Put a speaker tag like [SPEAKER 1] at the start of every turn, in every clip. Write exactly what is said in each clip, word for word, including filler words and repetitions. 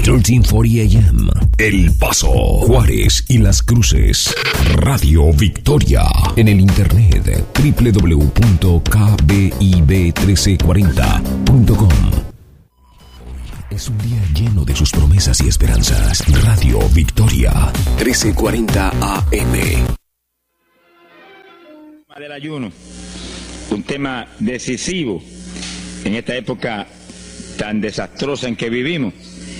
[SPEAKER 1] trece cuarenta A M. El Paso, Juárez y Las Cruces. Radio Victoria. En el internet doble u doble u doble u punto k b i b trece cuarenta punto com. Es un día lleno de sus promesas y esperanzas. Radio Victoria, trece cuarenta A M.
[SPEAKER 2] Del ayuno, un tema decisivo en esta época tan desastrosa en que vivimos.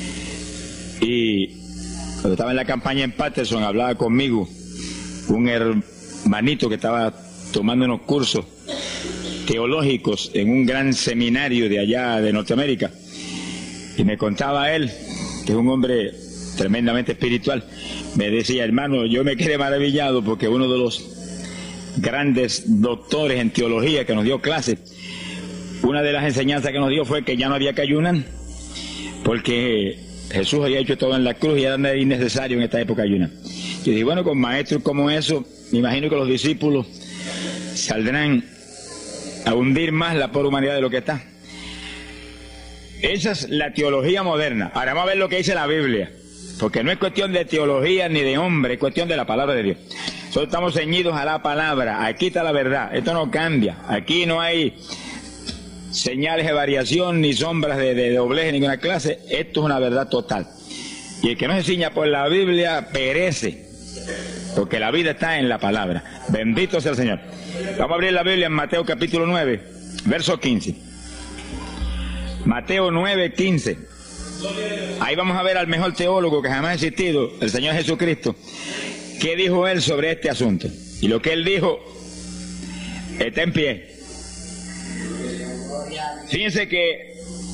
[SPEAKER 2] Y cuando estaba en la campaña en Patterson, hablaba conmigo un hermanito que estaba tomando unos cursos teológicos en un gran seminario de allá de Norteamérica, y me contaba él, que es un hombre tremendamente espiritual, me decía: hermano, yo me quedé maravillado porque uno de los grandes doctores en teología que nos dio clases, una de las enseñanzas que nos dio fue que ya no había que ayunar, porque Jesús había hecho todo en la cruz y era innecesario en esta época ayunar. Yo dije, bueno, con maestros como eso, me imagino que los discípulos saldrán a hundir más la pobre humanidad de lo que está. Esa es la teología moderna. Ahora vamos a ver lo que dice la Biblia, porque no es cuestión de teología ni de hombre, es cuestión de la palabra de Dios. Nosotros estamos ceñidos a la palabra, aquí está la verdad, esto no cambia, aquí no hay señales de variación ni sombras de, de doblez en ninguna clase, esto es una verdad total. Y el que no se ciña por la Biblia perece, porque la vida está en la palabra. Bendito sea el Señor. Vamos a abrir la Biblia en Mateo capítulo nueve, verso quince. Mateo nueve, quince. Ahí vamos a ver al mejor teólogo que jamás ha existido, el Señor Jesucristo. ¿Qué dijo él sobre este asunto? Y lo que él dijo está en pie. Fíjense que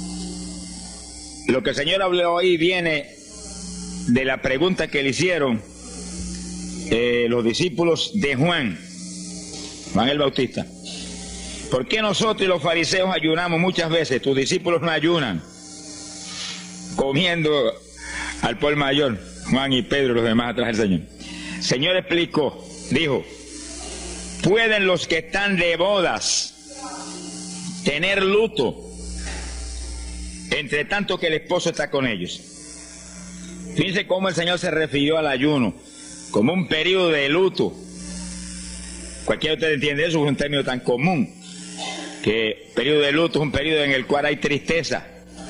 [SPEAKER 2] lo que el Señor habló hoy viene de la pregunta que le hicieron eh, los discípulos de Juan, Juan el Bautista. ¿Por qué nosotros y los fariseos ayunamos muchas veces? Tus discípulos no ayunan, comiendo al por mayor, Juan y Pedro y los demás atrás del Señor. El Señor explicó, dijo: ¿pueden los que están de bodas tener luto entre tanto que el esposo está con ellos? Fíjense cómo el Señor se refirió al ayuno como un periodo de luto. Cualquiera de ustedes entiende eso, es un término tan común, que periodo de luto es un periodo en el cual hay tristeza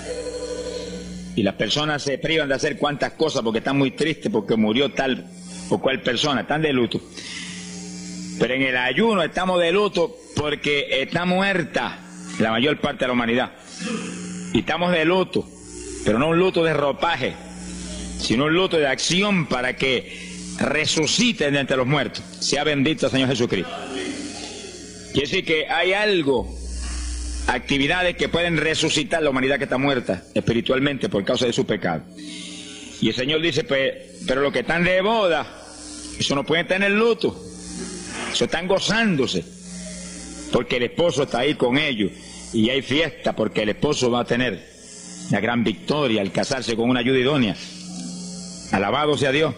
[SPEAKER 2] y las personas se privan de hacer cuantas cosas porque están muy tristes porque murió tal o cual persona, están de luto. Pero en el ayuno estamos de luto porque está muerta la mayor parte de la humanidad. Y estamos de luto, pero no un luto de ropaje, sino un luto de acción para que resuciten de entre los muertos. Sea bendito el Señor Jesucristo. Quiere decir que hay algo, actividades que pueden resucitar la humanidad que está muerta espiritualmente por causa de su pecado. Y el Señor dice, pues, pero los que están de boda, eso no pueden tener luto, eso están gozándose, porque el esposo está ahí con ellos, y hay fiesta porque el esposo va a tener la gran victoria al casarse con una ayuda idónea. Alabado sea Dios.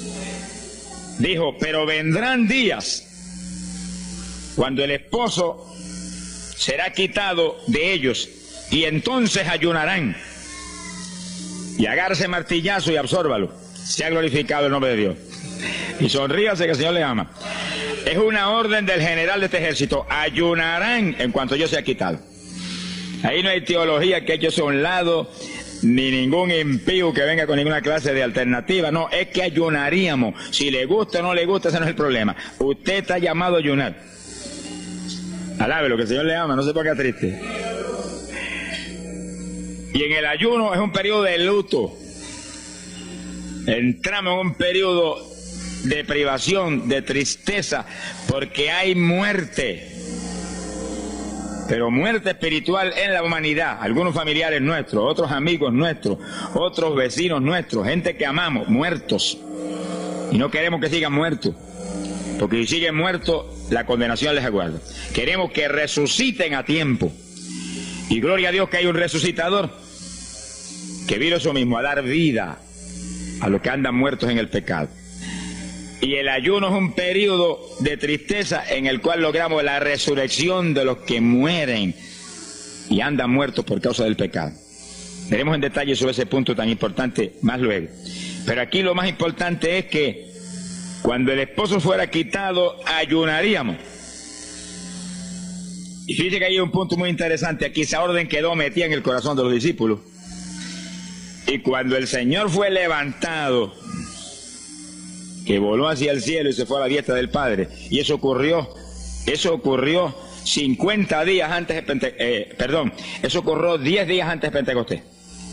[SPEAKER 2] Dijo, pero vendrán días cuando el esposo será quitado de ellos, y entonces ayunarán. Y agárrese martillazo y absórbalo. Se ha glorificado el nombre de Dios. Y sonríase que el Señor le ama. Es una orden del general de este ejército. Ayunarán en cuanto yo sea quitado. Ahí no hay teología que eche a un lado, ni ningún impío que venga con ninguna clase de alternativa. No, es que ayunaríamos. Si le gusta o no le gusta, ese no es el problema. Usted está llamado a ayunar. Alabe lo que el Señor le ama, no se ponga triste. Y en el ayuno es un periodo de luto. Entramos en un periodo de privación, de tristeza, porque hay muerte. Pero muerte espiritual en la humanidad. Algunos familiares nuestros, otros amigos nuestros, otros vecinos nuestros, gente que amamos, muertos. Y no queremos que sigan muertos, porque si siguen muertos, la condenación les aguarda. Queremos que resuciten a tiempo. Y gloria a Dios que hay un resucitador que vino eso mismo, a dar vida a los que andan muertos en el pecado. Y el ayuno es un periodo de tristeza en el cual logramos la resurrección de los que mueren y andan muertos por causa del pecado. Veremos en detalle sobre ese punto tan importante más luego. Pero aquí lo más importante es que cuando el esposo fuera quitado, ayunaríamos. Y fíjate que hay un punto muy interesante. Aquí esa orden quedó metida en el corazón de los discípulos. Y cuando el Señor fue levantado, que voló hacia el cielo y se fue a la diestra del Padre, y eso ocurrió, eso ocurrió cincuenta días antes de Pentecostés, eh, perdón, eso ocurrió diez días antes de Pentecostés.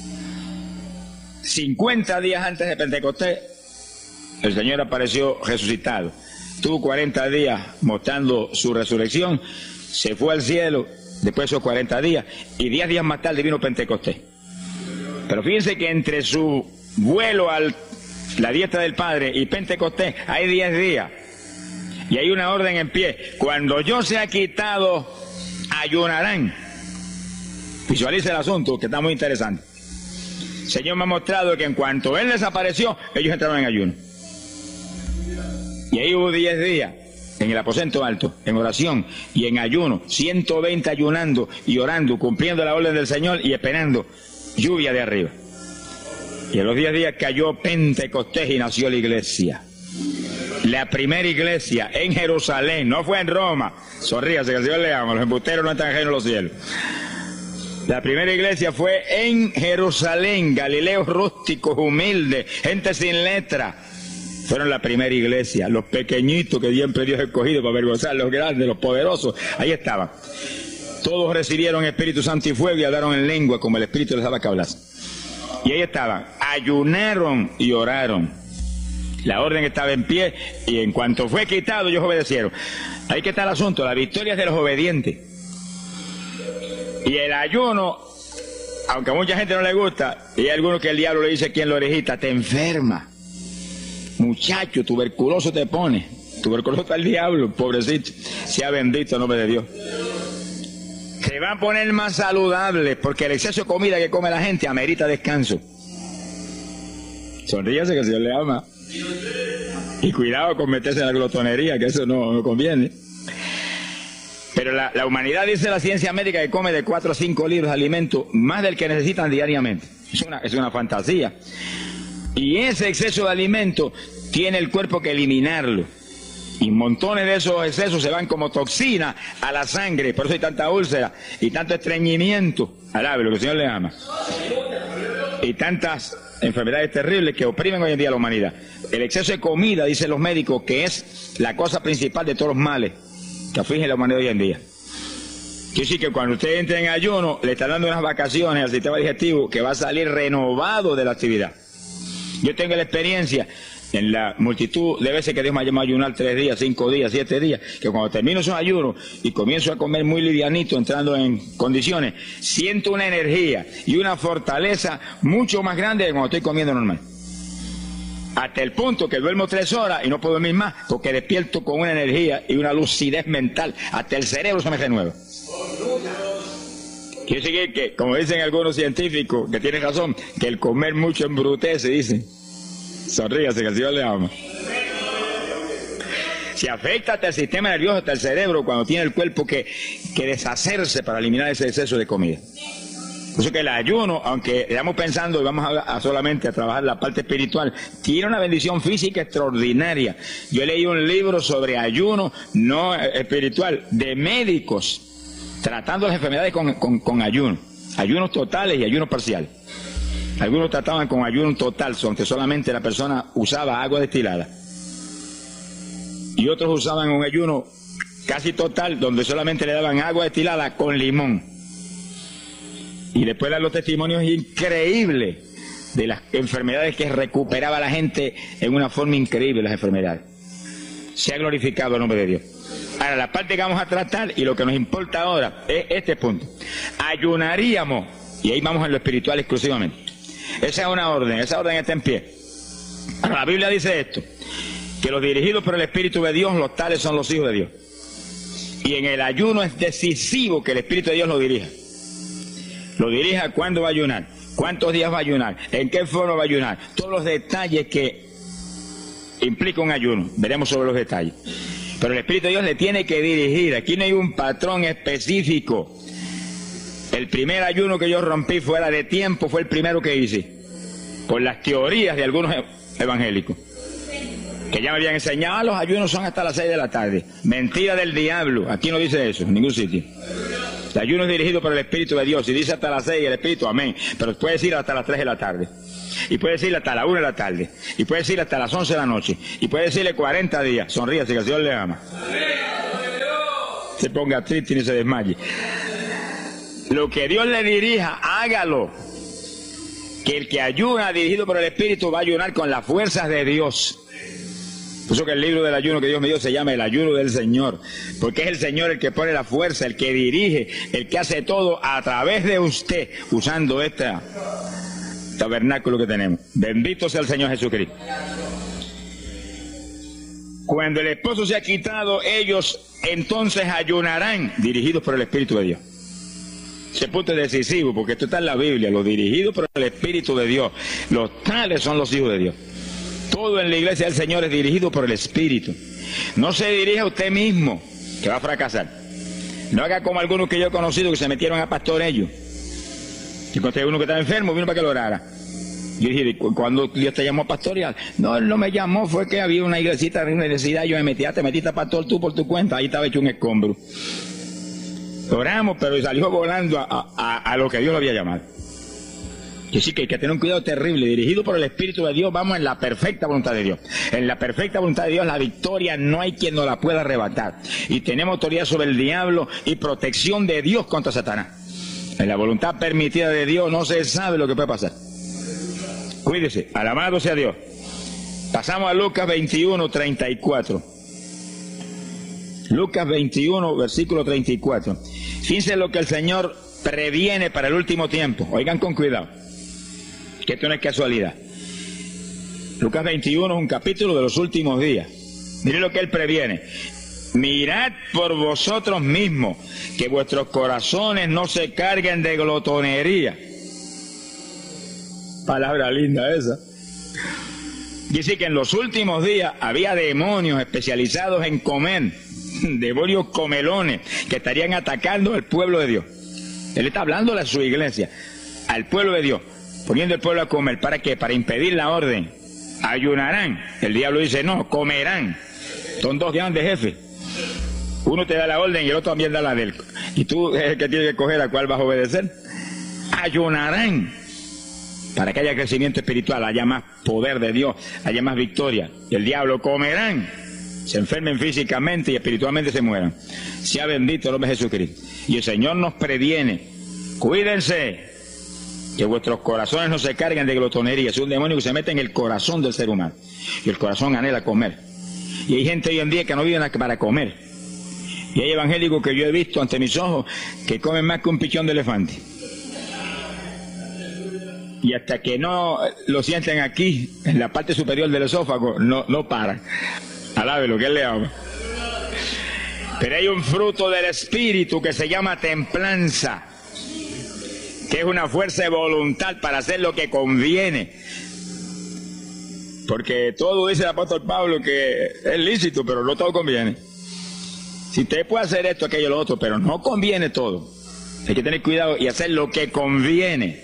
[SPEAKER 2] cincuenta días antes de Pentecostés, el Señor apareció resucitado. Tuvo cuarenta días mostrando su resurrección, se fue al cielo después de esos cuarenta días, y diez días más tarde vino Pentecostés. Pero fíjense que entre su vuelo a la diestra del Padre y Pentecostés hay diez días. Y hay una orden en pie. Cuando yo sea quitado, ayunarán. Visualice el asunto, que está muy interesante. El Señor me ha mostrado que en cuanto Él desapareció, ellos entraron en ayuno. Y ahí hubo diez días en el aposento alto, en oración y en ayuno, ciento veinte ayunando y orando, cumpliendo la orden del Señor y esperando lluvia de arriba. Y en los diez días cayó Pentecostés y nació la iglesia. La primera iglesia en Jerusalén, no fue en Roma. Sonríase, que el Señor le ama, los embusteros no están ajenos a los cielos. La primera iglesia fue en Jerusalén, galileos rústicos, humildes, gente sin letra. Fueron la primera iglesia, los pequeñitos que siempre Dios ha escogido para avergonzar a los grandes, los poderosos, ahí estaban. Todos recibieron Espíritu Santo y fuego y hablaron en lengua como el Espíritu les daba que hablasen. Y ahí estaban, ayunaron y oraron. La orden estaba en pie y en cuanto fue quitado ellos obedecieron. Ahí que está el asunto, la victoria es de los obedientes. Y el ayuno, aunque a mucha gente no le gusta, y hay algunos que el diablo le dice aquí en la orejita, te enferma. Muchacho, tuberculoso te pone. Tuberculoso está el diablo, pobrecito. Sea bendito el nombre de Dios. Se va a poner más saludable porque el exceso de comida que come la gente amerita descanso. Sonríase que el Señor le ama. Y cuidado con meterse en la glotonería, que eso no, no conviene. Pero la, la humanidad, dice la ciencia médica, que come de cuatro a cinco litros de alimento, más del que necesitan diariamente. Es una, es una fantasía. Y ese exceso de alimento tiene el cuerpo que eliminarlo. Y montones de esos excesos se van como toxina a la sangre. Por eso hay tanta úlcera y tanto estreñimiento. Alabe lo que el Señor le ama. Y tantas enfermedades terribles que oprimen hoy en día a la humanidad. El exceso de comida, dicen los médicos, que es la cosa principal de todos los males que afligen la humanidad hoy en día. Quiere decir que cuando usted entra en ayuno, le está dando unas vacaciones al sistema digestivo que va a salir renovado de la actividad. Yo tengo la experiencia en la multitud de veces que Dios me ha llamado a ayunar tres días, cinco días, siete días, que cuando termino esos ayunos y comienzo a comer muy livianito, entrando en condiciones, siento una energía y una fortaleza mucho más grande que cuando estoy comiendo normal. Hasta el punto que duermo tres horas y no puedo dormir más, porque despierto con una energía y una lucidez mental. Hasta el cerebro se me renueva. Quiere decir que, como dicen algunos científicos, que tienen razón, que el comer mucho embrutece, dicen. Sonríase, que el Señor le ama. Se afecta hasta el sistema nervioso, hasta el cerebro, cuando tiene el cuerpo que, que deshacerse para eliminar ese exceso de comida. Por eso que el ayuno, aunque estamos pensando y vamos a, a solamente a trabajar la parte espiritual, tiene una bendición física extraordinaria. Yo leí un libro sobre ayuno no espiritual, de médicos, tratando las enfermedades con, con, con ayuno. Ayunos totales y ayunos parciales. Algunos trataban con ayuno total, donde solamente la persona usaba agua destilada. Y otros usaban un ayuno casi total, donde solamente le daban agua destilada con limón. Y después dan los testimonios increíbles de las enfermedades que recuperaba la gente en una forma increíble, las enfermedades. Se ha glorificado el nombre de Dios. Ahora, la parte que vamos a tratar y lo que nos importa ahora es este punto. Ayunaríamos, y ahí vamos en lo espiritual exclusivamente. Esa es una orden, esa orden está en pie. Ahora, la Biblia dice esto, que los dirigidos por el Espíritu de Dios, los tales son los hijos de Dios. Y en el ayuno es decisivo que el Espíritu de Dios lo dirija. Lo dirija cuándo va a ayunar, cuántos días va a ayunar, en qué forma va a ayunar, todos los detalles que implica un ayuno, veremos sobre los detalles. Pero el Espíritu de Dios le tiene que dirigir, aquí no hay un patrón específico. El primer ayuno que yo rompí fuera de tiempo fue el primero que hice, por las teorías de algunos evangélicos, que ya me habían enseñado, ah, los ayunos son hasta las seis de la tarde. Mentira del diablo, aquí no dice eso, en ningún sitio. El ayuno es dirigido por el Espíritu de Dios, y dice hasta las seis el Espíritu, amén, pero puede decir hasta las tres de la tarde, y puede decirle hasta la una de la tarde, y puede decirle hasta las once de la noche, y puede decirle cuarenta días, sonríase que el Señor le ama. Se ponga triste y ni se desmaye. Lo que Dios le dirija, hágalo. Que el que ayuna dirigido por el Espíritu va a ayunar con las fuerzas de Dios. Por eso que el libro del ayuno que Dios me dio se llama el ayuno del Señor, porque es el Señor el que pone la fuerza, el que dirige, el que hace todo a través de usted, usando este tabernáculo que tenemos. Bendito sea el Señor Jesucristo. Cuando el esposo se ha quitado, ellos entonces ayunarán, dirigidos por el Espíritu de Dios. Ese punto es decisivo, porque esto está en la Biblia, los dirigidos por el Espíritu de Dios, los tales son los hijos de Dios. Todo en la iglesia del Señor es dirigido por el Espíritu. No se dirija a usted mismo, que va a fracasar. No haga como algunos que yo he conocido que se metieron a pastor ellos. Y encontré uno que estaba enfermo, vino para que lo orara. Yo dije, ¿cuándo Dios te llamó a pastorear? No, él no me llamó, fue que había una iglesita de universidad, yo me metí, te metiste a pastor tú por tu cuenta, ahí estaba hecho un escombro. Oramos, pero salió volando a, a, a lo que Dios lo había llamado. Que sí, que hay que tener un cuidado terrible, dirigido por el Espíritu de Dios, vamos en la perfecta voluntad de Dios. En la perfecta voluntad de Dios, la victoria no hay quien nos la pueda arrebatar. Y tenemos autoridad sobre el diablo y protección de Dios contra Satanás. En la voluntad permitida de Dios no se sabe lo que puede pasar. Cuídese, alabado sea Dios. Pasamos a Lucas veintiuno, treinta y cuatro. Lucas veintiuno, versículo treinta y cuatro. Fíjense lo que el Señor previene para el último tiempo. Oigan con cuidado, que esto no es casualidad. Lucas veintiuno es un capítulo de los últimos días. Miren lo que Él previene. Mirad por vosotros mismos, que vuestros corazones no se carguen de glotonería. Palabra linda esa. Dice que en los últimos días había demonios especializados en comer, demonios comelones, que estarían atacando al pueblo de Dios. Él está hablando a su iglesia, al pueblo de Dios, poniendo al pueblo a comer. ¿Para qué? Para impedir la orden. Ayunarán. El diablo dice, no, comerán. Son dos grandes jefes. Uno te da la orden y el otro también da la del. Y tú es el que tiene que escoger a cuál vas a obedecer. Ayunarán. Para que haya crecimiento espiritual, haya más poder de Dios, haya más victoria. Y el diablo comerán. Se enfermen físicamente y espiritualmente se mueran. Sea bendito el nombre de Jesucristo. Y el Señor nos previene. Cuídense, que vuestros corazones no se carguen de glotonería. Es un demonio que se mete en el corazón del ser humano. Y el corazón anhela comer. Y hay gente hoy en día que no vive para comer. Y hay evangélicos que yo he visto ante mis ojos que comen más que un pichón de elefante. Y hasta que no lo sienten aquí, en la parte superior del esófago, no, no paran. Alabe lo que Él le ama. Pero hay un fruto del Espíritu que se llama templanza, que es una fuerza de voluntad para hacer lo que conviene. Porque todo dice el apóstol Pablo que es lícito, pero no todo conviene. Si usted puede hacer esto, aquello, lo otro, pero no conviene todo. Hay que tener cuidado y hacer lo que conviene.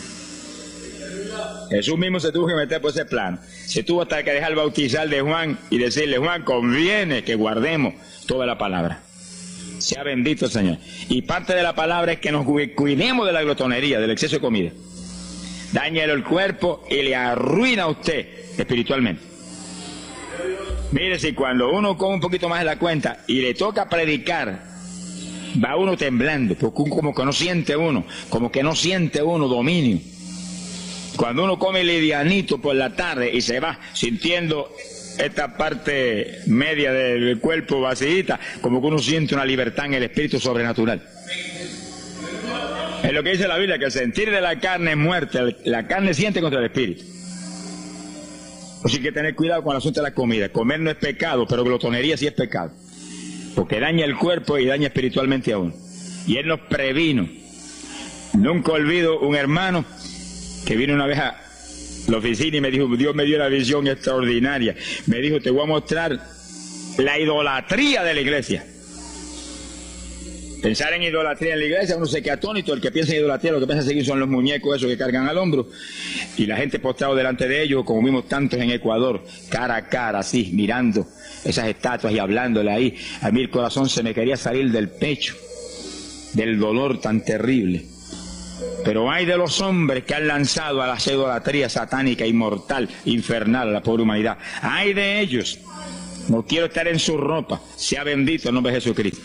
[SPEAKER 2] Jesús mismo se tuvo que meter por ese plano. Se tuvo hasta que dejar bautizar de Juan y decirle, Juan, conviene que guardemos toda la palabra. Sea bendito el Señor. Y parte de la palabra es que nos cuidemos de la glotonería, del exceso de comida. Dáñelo el cuerpo y le arruina a usted espiritualmente. Mire, si cuando uno come un poquito más de la cuenta y le toca predicar, va uno temblando, porque como que no siente uno, como que no siente uno dominio. Cuando uno come livianito por la tarde y se va sintiendo esta parte media del cuerpo vacíita, como que uno siente una libertad en el espíritu sobrenatural. Es lo que dice la Biblia, que el sentir de la carne es muerte, la carne siente contra el espíritu. Así que hay que tener cuidado con el asunto de la comida. Comer no es pecado, pero glotonería sí es pecado, porque daña el cuerpo y daña espiritualmente a uno. Y Él nos previno. Nunca olvido un hermano que vino una vez a la oficina y me dijo, Dios me dio una visión extraordinaria. Me dijo, te voy a mostrar la idolatría de la iglesia. Pensar en idolatría en la iglesia, uno se queda atónito. El que piensa en idolatría, lo que piensa seguir son los muñecos esos que cargan al hombro. Y la gente postrado delante de ellos, como vimos tantos en Ecuador, cara a cara, así, mirando esas estatuas y hablándole ahí. A mí el corazón se me quería salir del pecho, del dolor tan terrible. Pero hay de los hombres que han lanzado a la idolatría satánica, inmortal, infernal, a la pobre humanidad. Hay de ellos. No quiero estar en su ropa. Sea bendito el nombre de Jesucristo.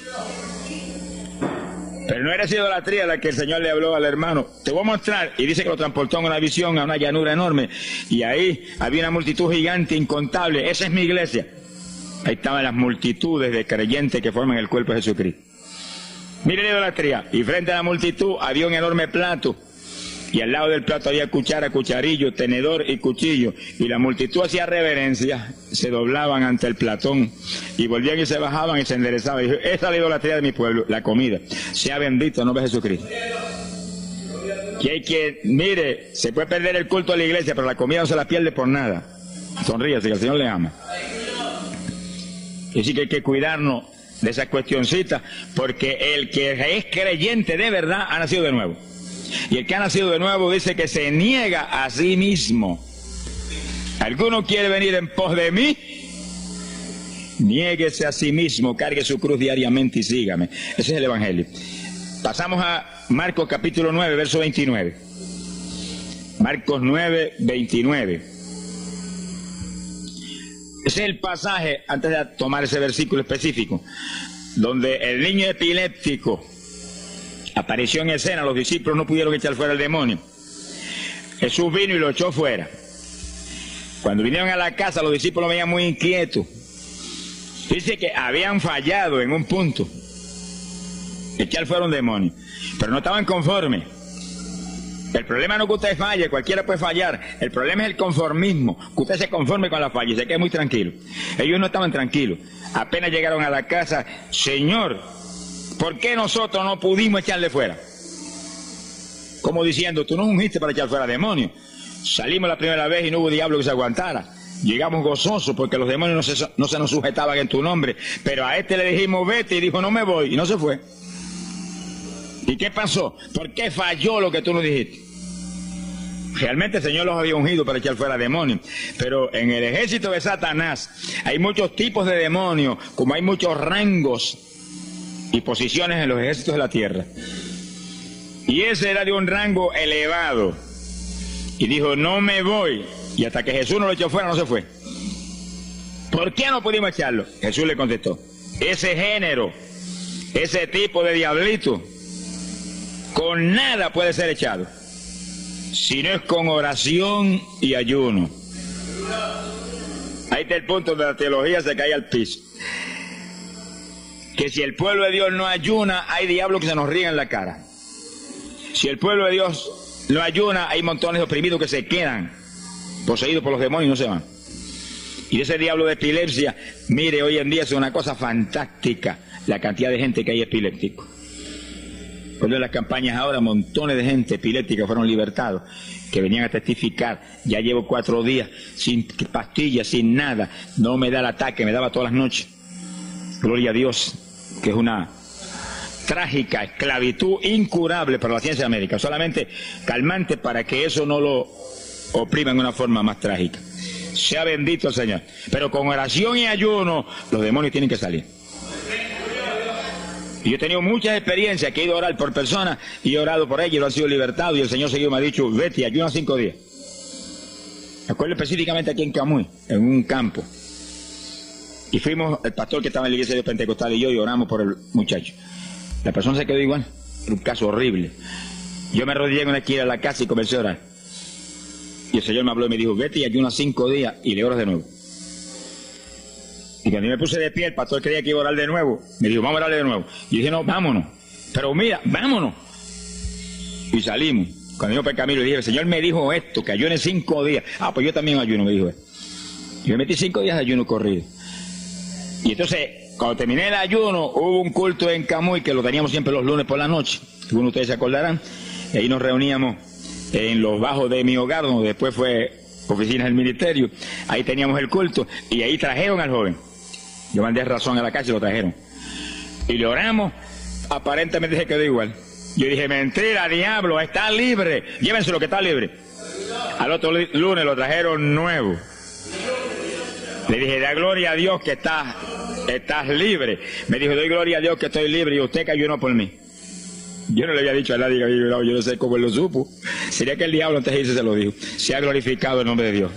[SPEAKER 2] Pero no era esa idolatría la que el Señor le habló al hermano. Te voy a mostrar. Y dice que lo transportó en una visión a una llanura enorme. Y ahí había una multitud gigante, incontable. Esa es mi iglesia. Ahí estaban las multitudes de creyentes que forman el cuerpo de Jesucristo. Miren la idolatría. Y frente a la multitud había un enorme plato. Y al lado del plato había cuchara, cucharillo, tenedor y cuchillo. Y la multitud hacía reverencia, se doblaban ante el platón. Y volvían y se bajaban y se enderezaban. Y dijo, esta es la idolatría de mi pueblo, la comida. Sea bendito el nombre de Jesucristo. Que hay que, mire, se puede perder el culto de la iglesia, pero la comida no se la pierde por nada. Sonríase, que el Señor le ama. Y así que hay que cuidarnos de esas cuestioncitas, porque el que es creyente de verdad ha nacido de nuevo. Y el que ha nacido de nuevo dice que se niega a sí mismo. ¿Alguno quiere venir en pos de mí? Niéguese a sí mismo, cargue su cruz diariamente y sígame. Ese es el Evangelio. Pasamos a Marcos capítulo nueve, verso veintinueve. Marcos nueve, veintinueve. Ese es el pasaje, antes de tomar ese versículo específico, donde el niño epiléptico apareció en escena. Los discípulos no pudieron echar fuera el demonio. Jesús vino y lo echó fuera. Cuando vinieron a la casa, los discípulos veían muy inquietos. Dice que habían fallado en un punto, echar fuera un demonio, pero no estaban conformes. El problema no es que usted falle, cualquiera puede fallar. El problema es el conformismo, que usted se conforme con la falla y se quede muy tranquilo. Ellos no estaban tranquilos. Apenas llegaron a la casa, Señor, ¿por qué nosotros no pudimos echarle fuera? Como diciendo, tú no ungiste para echar fuera demonios. Salimos la primera vez y no hubo diablo que se aguantara. Llegamos gozosos porque los demonios no se, no se nos sujetaban en tu nombre. Pero a este le dijimos, vete, y dijo, no me voy, y no se fue. ¿Y qué pasó? ¿Por qué falló lo que tú nos dijiste? Realmente el Señor los había ungido para echar fuera demonios. Pero en el ejército de Satanás hay muchos tipos de demonios, como hay muchos rangos y posiciones en los ejércitos de la tierra. Y ese era de un rango elevado. Y dijo, no me voy. Y hasta que Jesús no lo echó fuera, no se fue. ¿Por qué no pudimos echarlo? Jesús le contestó, ese género, ese tipo de diablito, con nada puede ser echado, si no es con oración y ayuno. Ahí está el punto donde la teología se cae al piso. Que si el pueblo de Dios no ayuna, hay diablos que se nos ríen en la cara. Si el pueblo de Dios no ayuna, hay montones de oprimidos que se quedan poseídos por los demonios y no se van. Y ese diablo de epilepsia, mire, hoy en día es una cosa fantástica la cantidad de gente que hay epiléptico. Cuando en las campañas ahora, montones de gente epiléptica fueron libertados, que venían a testificar, ya llevo cuatro días sin pastillas, sin nada, no me da el ataque, me daba todas las noches. Gloria a Dios, que es una trágica esclavitud incurable para la ciencia médica, solamente calmante para que eso no lo oprima en una forma más trágica. Sea bendito el Señor. Pero con oración y ayuno, los demonios tienen que salir. Y yo he tenido muchas experiencias que he ido a orar por personas y he orado por ellos y lo han sido libertados, y el Señor seguido me ha dicho, vete y ayuna cinco días. Me acuerdo específicamente aquí en Camuy, en un campo. Y fuimos, el pastor que estaba en la iglesia de Pentecostal y yo, y oramos por el muchacho. La persona se quedó igual, era un caso horrible. Yo me arrodillé en una esquina de la casa y comencé a orar. Y el Señor me habló y me dijo, vete y ayuna cinco días y le oras de nuevo. Y cuando yo me puse de pie, el pastor creía que iba a orar de nuevo. Me dijo, vamos a orarle de nuevo. Y dije, no, vámonos. Pero mira, vámonos. Y salimos. Cuando yo por el camino le dije, el Señor me dijo esto, que ayune cinco días. Ah, pues yo también ayuno, me dijo él. Y me metí cinco días de ayuno corrido. Y entonces, cuando terminé el ayuno, hubo un culto en Camuy, que lo teníamos siempre los lunes por la noche. Algunos de ustedes se acordarán. Y ahí nos reuníamos en los bajos de mi hogar, donde después fue oficinas del ministerio. Ahí teníamos el culto. Y ahí trajeron al joven. Yo mandé razón a la calle y lo trajeron. Y le oramos aparentemente se quedó igual. Yo dije, mentira, diablo, está libre. Llévense lo que está libre. Al otro lunes lo trajeron nuevo. Le dije, da gloria a Dios que estás, estás libre. Me dijo, doy gloria a Dios que estoy libre y usted que ayunó por mí. Yo no le había dicho a nadie que había ayunado, yo no sé cómo él lo supo. Sería que el diablo antes de irse se lo dijo. Se ha glorificado el nombre de Dios.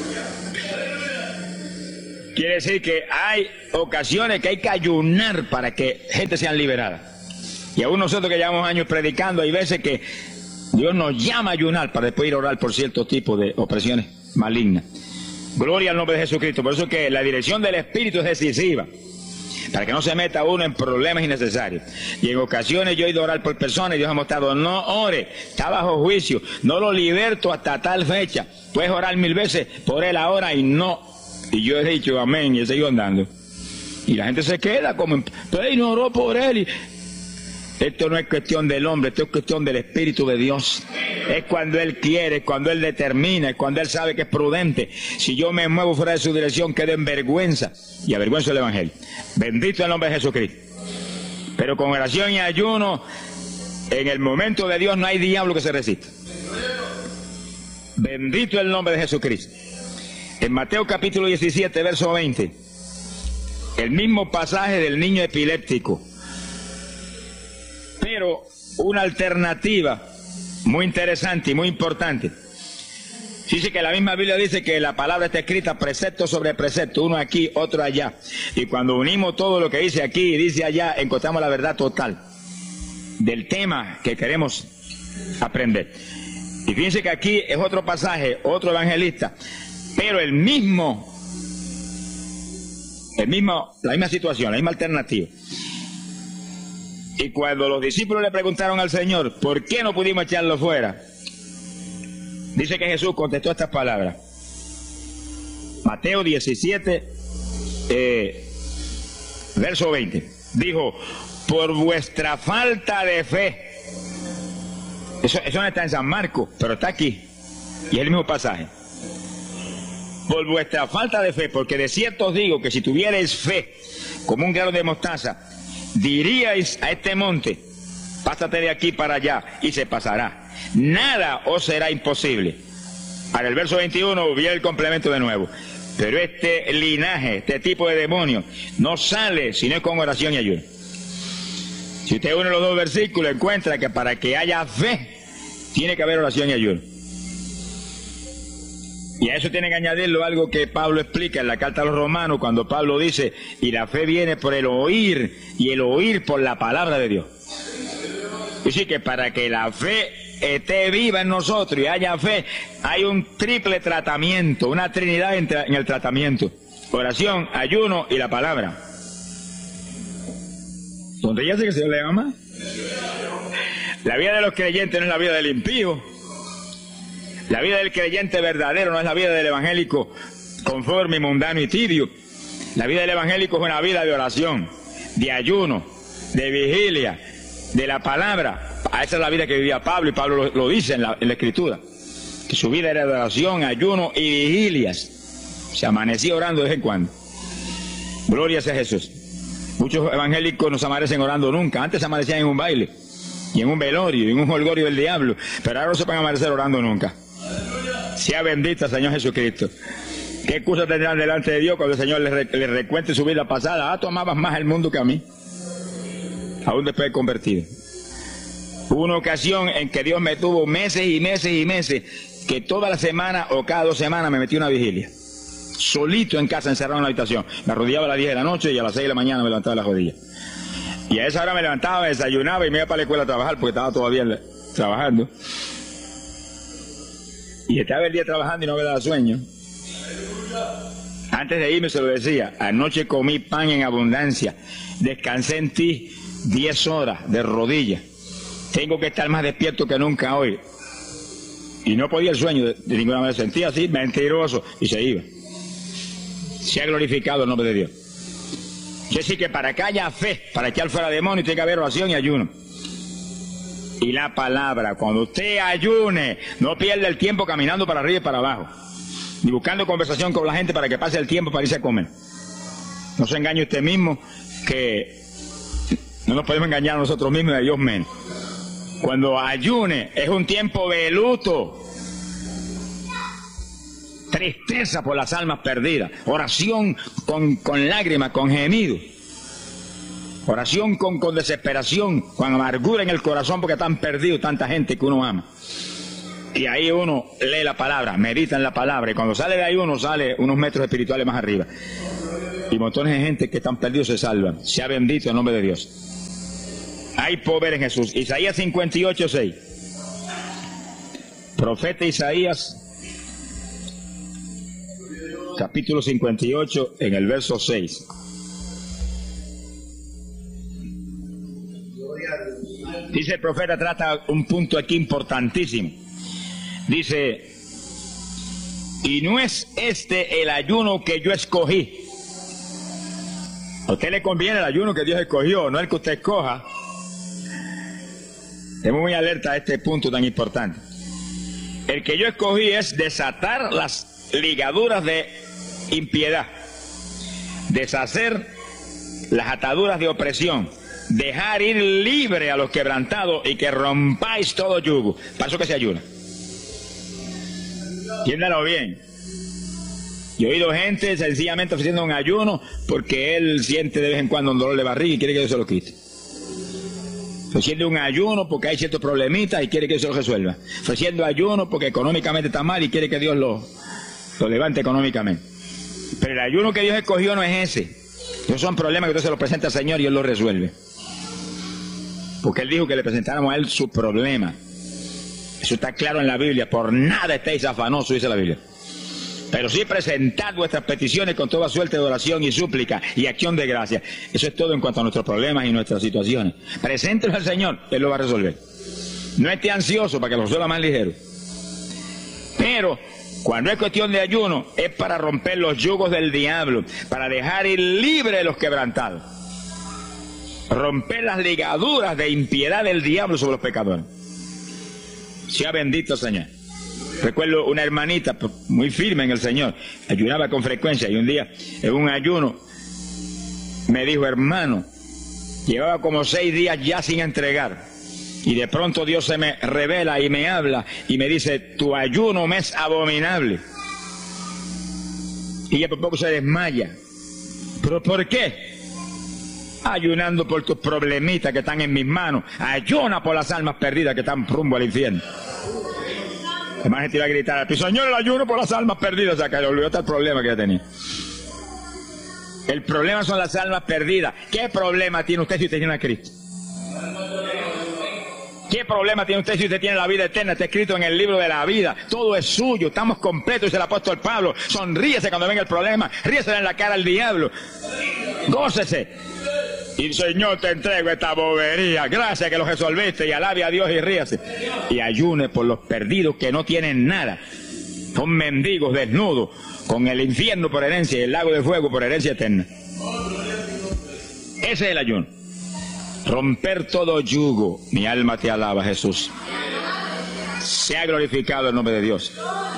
[SPEAKER 2] Quiere decir que hay ocasiones que hay que ayunar para que gente sea liberada. Y aún nosotros que llevamos años predicando, hay veces que Dios nos llama a ayunar para después ir a orar por ciertos tipos de opresiones malignas. Gloria al nombre de Jesucristo. Por eso que la dirección del Espíritu es decisiva, para que no se meta uno en problemas innecesarios. Y en ocasiones yo he ido a orar por personas y Dios ha mostrado, no ore, está bajo juicio, no lo liberto hasta tal fecha. Puedes orar mil veces por él ahora y no. Y yo he dicho amén y he seguido andando. Y la gente se queda como, pero él no oró por él. Y... esto no es cuestión del hombre, esto es cuestión del Espíritu de Dios. Es cuando Él quiere, es cuando Él determina, es cuando Él sabe que es prudente. Si yo me muevo fuera de su dirección, quedo en vergüenza y avergüenzo el Evangelio. Bendito el nombre de Jesucristo. Pero con oración y ayuno, en el momento de Dios no hay diablo que se resista. Bendito el nombre de Jesucristo. En Mateo capítulo diecisiete, verso veinte, el mismo pasaje del niño epiléptico, pero una alternativa muy interesante y muy importante. Dice que la misma Biblia dice que la palabra está escrita precepto sobre precepto, uno aquí, otro allá. Y cuando unimos todo lo que dice aquí y dice allá, encontramos la verdad total del tema que queremos aprender. Y fíjense que aquí es otro pasaje, otro evangelista, pero el mismo, el mismo, la misma situación, la misma alternativa. Y cuando los discípulos le preguntaron al Señor, ¿por qué no pudimos echarlo fuera? Dice que Jesús contestó estas palabras. Mateo diecisiete, eh, verso veinte. Dijo, por vuestra falta de fe. Eso, eso no está en San Marcos, pero está aquí. Y es el mismo pasaje. Por vuestra falta de fe, porque de cierto os digo que si tuvierais fe como un grano de mostaza, diríais a este monte, pásate de aquí para allá, y se pasará. Nada os será imposible. Ahora el verso veintiuno viene el complemento de nuevo. Pero este linaje, este tipo de demonio, no sale sino con oración y ayuno. Si usted une los dos versículos, encuentra que para que haya fe, tiene que haber oración y ayuno. Y a eso tiene que añadirlo algo que Pablo explica en la carta a los Romanos, cuando Pablo dice, y la fe viene por el oír, y el oír por la palabra de Dios. Y sí que para que la fe esté viva en nosotros y haya fe, hay un triple tratamiento, una trinidad en, tra en el tratamiento: oración, ayuno y la palabra. ¿Dónde ya sé que se le ama? La vida de los creyentes no es la vida del impío. La vida del creyente verdadero no es la vida del evangélico conforme, mundano y tibio. La vida del evangélico es una vida de oración, de ayuno, de vigilia, de la palabra. Esa es la vida que vivía Pablo, y Pablo lo, lo dice en la, en la Escritura, que su vida era de oración, ayuno y vigilias. Se amanecía orando de vez en cuando. Gloria sea Jesús. Muchos evangélicos no se amanecen orando nunca. Antes se amanecían en un baile, y en un velorio, y en un holgorio del diablo, pero ahora no se van a amanecer orando nunca. Sea bendita Señor Jesucristo. ¿Qué excusa tendrán delante de Dios cuando el Señor les, re, les recuente su vida pasada? Ah, tú amabas más el mundo que a mí, aún después de convertido. Hubo una ocasión en que Dios me tuvo meses y meses y meses, que toda la semana o cada dos semanas me metí una vigilia, solito en casa, encerrado en la habitación. Me arrodillaba a las diez de la noche y a las seis de la mañana me levantaba de las rodillas. Y a esa hora me levantaba, desayunaba y me iba para la escuela a trabajar, porque estaba todavía trabajando. Y estaba el día trabajando y no me daba sueño. Antes de irme se lo decía, anoche comí pan en abundancia, descansé en ti diez horas de rodillas, tengo que estar más despierto que nunca hoy. Y no podía el sueño de, de ninguna manera, sentía así, mentiroso, y se iba. Se ha glorificado el nombre de Dios. Es decir, que para que haya fe, para echar fuera demonios, tiene que haber oración y ayuno. Y la palabra, cuando usted ayune, no pierda el tiempo caminando para arriba y para abajo, ni buscando conversación con la gente para que pase el tiempo para irse a comer. No se engañe usted mismo que No nos podemos engañar a nosotros mismos y a Dios menos. Cuando ayune es un tiempo de luto, tristeza por las almas perdidas, oración con, con lágrimas, con gemidos, oración con, con desesperación, con amargura en el corazón porque están perdidos tanta gente que uno ama. Y ahí uno lee la palabra, medita en la palabra, y cuando sale de ahí uno sale unos metros espirituales más arriba. Y montones de gente que están perdidos se salvan. Sea bendito el nombre de Dios. Hay poder en Jesús. Isaías cincuenta y ocho, seis. Profeta Isaías, capítulo cincuenta y ocho, en el verso seis. Dice el profeta, trata un punto aquí importantísimo. Dice, y no es este el ayuno que yo escogí. A usted le conviene el ayuno que Dios escogió, no el que usted escoja. Estemos muy alerta a este punto tan importante. El que yo escogí es desatar las ligaduras de impiedad, deshacer las ataduras de opresión, dejar ir libre a los quebrantados y que rompáis todo yugo. Para eso que se ayuna. Entiéndalo bien. Yo he oído gente sencillamente ofreciendo un ayuno porque él siente de vez en cuando un dolor de barriga y quiere que Dios se lo quite. Ofreciendo un ayuno porque hay ciertos problemitas y quiere que Dios se lo resuelva. Ofreciendo ayuno porque económicamente está mal y quiere que Dios lo, lo levante económicamente. Pero el ayuno que Dios escogió no es ese. Esos son problemas que Dios se los presenta al Señor y Él los resuelve. Porque Él dijo que le presentáramos a Él su problema. Eso está claro en la Biblia. Por nada estéis afanosos, dice la Biblia. Pero sí presentad vuestras peticiones con toda suerte de oración y súplica y acción de gracia. Eso es todo en cuanto a nuestros problemas y nuestras situaciones. Preséntelo al Señor, Él lo va a resolver. No esté ansioso para que lo resuelva más ligero. Pero cuando es cuestión de ayuno, es para romper los yugos del diablo, para dejar ir libre a los quebrantados. Romper las ligaduras de impiedad del diablo sobre los pecadores. Sea bendito, Señor. Recuerdo una hermanita muy firme en el Señor, ayunaba con frecuencia y un día en un ayuno me dijo, hermano, llevaba como seis días ya sin entregar y de pronto Dios se me revela y me habla y me dice, tu ayuno me es abominable. Y ella por poco se desmaya. ¿Pero por qué? Ayunando por tus problemitas que están en mis manos. Ayuna por las almas perdidas que están rumbo al infierno. Además gente iba a gritar, tu Señor, el ayuno por las almas perdidas. O sea, que le olvidó el problema que ya tenía. El problema son las almas perdidas. ¿Qué problema tiene usted si usted tiene a Cristo? ¿Qué problema tiene usted si usted tiene la vida eterna? Está escrito en el libro de la vida. Todo es suyo, estamos completos, dice el apóstol Pablo. Sonríese cuando venga el problema, ríese en la cara al diablo. Gócese. Y Señor, te entrego esta bobería. Gracias que lo resolviste y alabe a Dios y ríase. Y ayune por los perdidos que no tienen nada. Son mendigos desnudos, con el infierno por herencia y el lago de fuego por herencia eterna. Ese es el ayuno. Romper todo yugo. Mi alma te alaba, Jesús. Sea glorificado el nombre de Dios.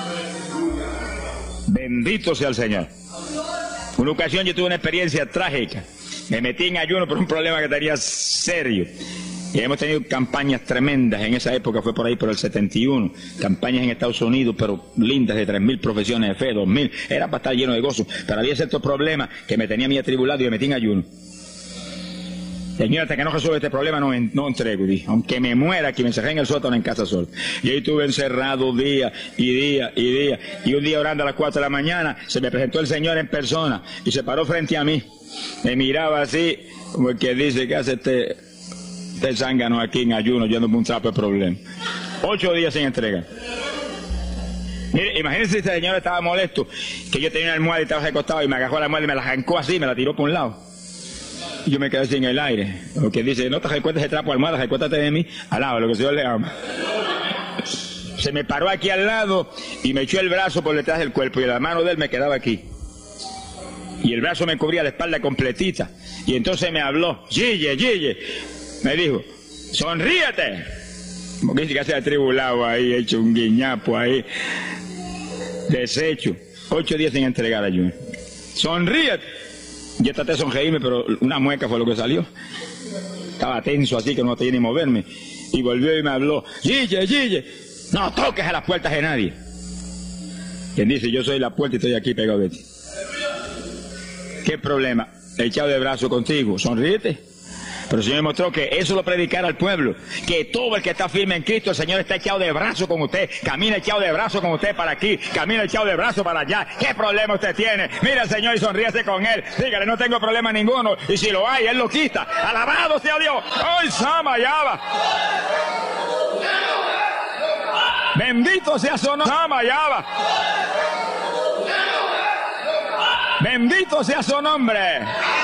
[SPEAKER 2] Bendito sea el Señor. Una ocasión yo tuve una experiencia trágica. Me metí en ayuno por un problema que tenía serio. Y hemos tenido campañas tremendas. En esa época fue por ahí por el setenta y uno. Campañas en Estados Unidos, pero lindas, de tres mil profesiones de fe, dos mil. Era para estar lleno de gozo. Pero había ciertos problemas que me tenía a mí atribulado y me metí en ayuno. Señor, hasta que no resuelva este problema no, no entrego. Y dije, aunque me muera, que me encerré en el sótano en casa solo. Y ahí estuve encerrado día y día y día. Y un día orando a las cuatro de la mañana, se me presentó el Señor en persona y se paró frente a mí. Me miraba así, como el que dice, ¿qué hace este, este zángano aquí en ayuno, yendo por un trapo de problema? Ocho días sin entrega. Mire, imagínense si este señor estaba molesto, que yo tenía una almohada y estaba recostado y me agarró la almohada y me la arrancó así, me la tiró por un lado. Y yo me quedé sin el aire. Lo que dice, no te recuerdes ese trapo de almohada, recuérdate de mí, alaba lo que el Señor le ama. Se me paró aquí al lado y me echó el brazo por detrás del cuerpo y la mano de él me quedaba aquí. Y el brazo me cubría la espalda completita. Y entonces me habló, Gille, Gille. Me dijo, sonríete. Porque dice que se ha atribulado ahí, hecho un guiñapo ahí. Deshecho. Ocho días sin entregar ayuno. Sonríete. Yo traté de sonreírme, pero una mueca fue lo que salió. Estaba tenso así que no tenía ni moverme. Y volvió y me habló. Gille, Gille, no toques a las puertas de nadie. Quien dice, yo soy la puerta y estoy aquí pegado de ti. ¿Qué problema? Echado de brazo contigo, sonríete. Pero el Señor me mostró que eso lo predicara al pueblo, que todo el que está firme en Cristo, el Señor está echado de brazo con usted, camina echado de brazo con usted para aquí, camina echado de brazo para allá. ¿Qué problema usted tiene? Mira al Señor y sonríese con Él, dígale, no tengo problema ninguno, y si lo hay, Él lo quita. Alabado sea Dios. ¡Ay, Sama Yaba! Bendito sea su nombre. Sama Yaba. Bendito sea su nombre.